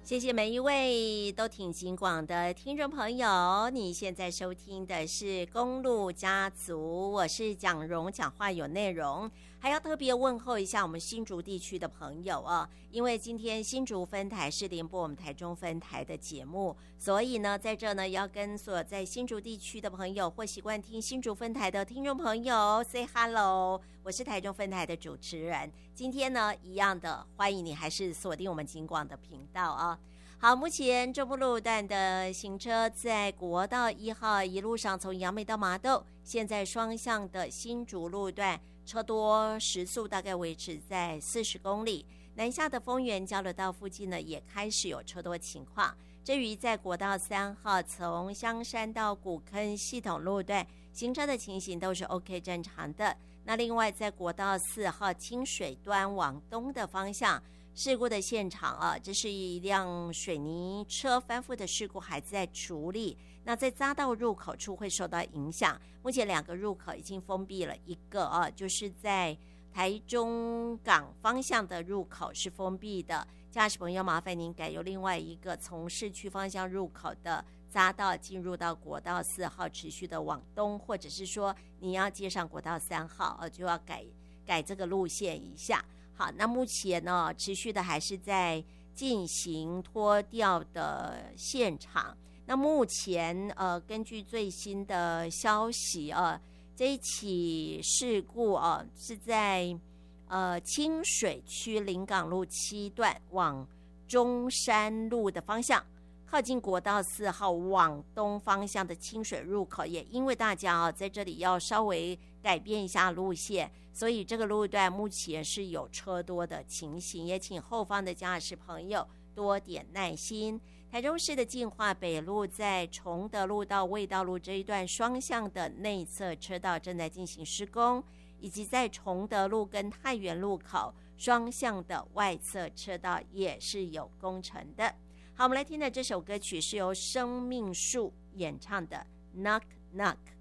谢谢每一位都挺警广的听众朋友，你现在收听的是公路家族，我是蒋蓉，讲话有内容。还要特别问候一下我们新竹地区的朋友啊，因为今天新竹分台是联播我们台中分台的节目，所以呢，在这呢要跟所有在新竹地区的朋友或习惯听新竹分台的听众朋友 say hello， 我是台中分台的主持人。今天呢，一样的欢迎你，还是锁定我们警广的频道啊。好，目前中部路段的行车在国道1号一路上从杨梅到麻豆，现在双向的新竹路段车多，时速大概维持在40公里。南下的丰原交流道附近呢，也开始有车多情况。至于在国道3号从香山到古坑系统路段，行车的情形都是 OK 正常的。那另外在国道4号清水端往东的方向，事故的现场啊，这是一辆水泥车翻覆的事故，还在处理。那在匝道入口处会受到影响，目前2个入口已经封闭了，一个啊，就是在台中港方向的入口是封闭的，驾驶朋友麻烦您改由另外一个从市区方向入口的匝道进入到国道4号，持续的往东，或者是说你要接上国道3号就要改这个路线一下。好，那目前呢，持续的还是在进行拖吊的现场。那目前根据最新的消息这一起事故是在清水区临港路7段往中山路的方向，靠近国道4号往东方向的清水入口，也因为大家在这里要稍微改变一下路线，所以这个路段目前是有车多的情形，也请后方的驾驶朋友多点耐心。台中市的进化北路在崇德路到卫道路这一段双向的内侧车道正在进行施工，以及在崇德路跟太原路口双向的外侧车道也是有工程的。好，我们来听的这首歌曲是由生命树演唱的 Knock Knock。